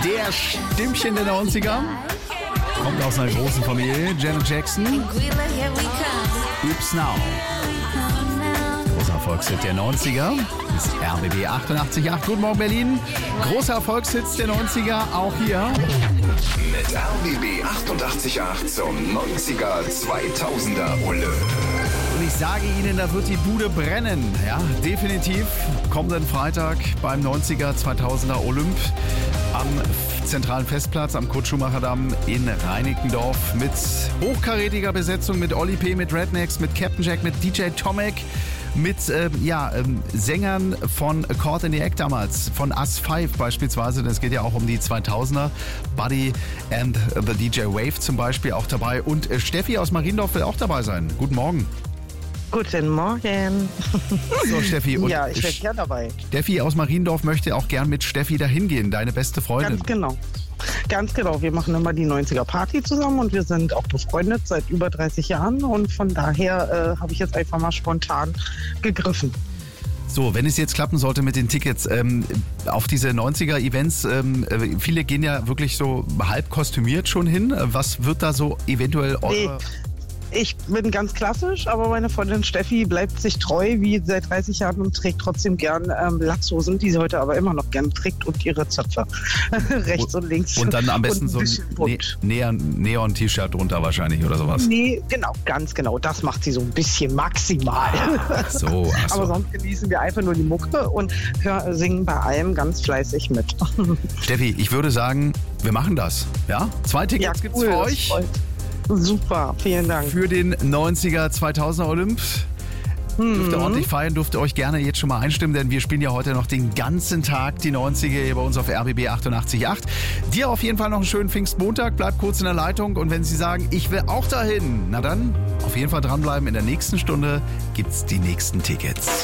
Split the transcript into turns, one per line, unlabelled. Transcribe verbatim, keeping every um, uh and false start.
der Stimmchen der neunziger. Kommt aus einer großen Familie. Janet Jackson. Oops Now. Großer Erfolgshit der neunziger. Ist R B B achtundachtzig Komma acht. Guten Morgen, Berlin. Großer Erfolgshit der neunziger, auch hier.
Mit R B B achtundachtzig Komma acht zum neunziger zweitausender Olymp.
Und ich sage Ihnen, da wird die Bude brennen. Ja, definitiv. Kommenden Freitag beim neunziger zweitausender Olymp am zentralen Festplatz am Kurt-Schumacher-Damm in Reinickendorf mit hochkarätiger Besetzung, mit Oli P., mit Rednecks, mit Captain Jack, mit D J Tomek, mit ähm, ja, ähm, Sängern von Caught in the Act damals, von Us five beispielsweise, das geht ja auch um die zweitausender, Buddy and the D J Wave zum Beispiel auch dabei und äh, Steffi aus Mariendorf will auch dabei sein. Guten Morgen.
Guten Morgen.
So, Steffi. Und
ja, ich wäre gern dabei.
Steffi aus Mariendorf möchte auch gern mit Steffi dahin gehen, deine beste Freundin.
Ganz genau. Ganz genau. Wir machen immer die neunziger Party zusammen und wir sind auch befreundet seit über dreißig Jahren und von daher äh, habe ich jetzt einfach mal spontan gegriffen.
So, wenn es jetzt klappen sollte mit den Tickets ähm, auf diese neunziger-Events, ähm, viele gehen ja wirklich so halb kostümiert schon hin. Was wird da so eventuell eure...
Nee. Ich bin ganz klassisch, aber meine Freundin Steffi bleibt sich treu wie seit dreißig Jahren und trägt trotzdem gern ähm, Latzhosen, die sie heute aber immer noch gern trägt und ihre Zöpfe rechts und, und links.
Und dann am besten
ein
so ein ne- Neon-T-Shirt drunter wahrscheinlich oder sowas.
Nee, genau, ganz genau. Das macht sie so ein bisschen maximal.
Ach so, ach so.
Aber sonst genießen wir einfach nur die Mucke und hör, singen bei allem ganz fleißig mit.
Steffi, ich würde sagen, wir machen das. Ja? Zwei Tickets
ja,
gibt's
cool,
für euch.
Super, vielen Dank.
Für den neunziger zweitausender Olymp. Dürft ihr ordentlich feiern, dürft ihr euch gerne jetzt schon mal einstimmen, denn wir spielen ja heute noch den ganzen Tag die neunziger hier bei uns auf R B B achtundachtzig Komma acht. Dir auf jeden Fall noch einen schönen Pfingstmontag, bleibt kurz in der Leitung und wenn Sie sagen, ich will auch dahin, na dann auf jeden Fall dranbleiben, in der nächsten Stunde gibt's die nächsten Tickets.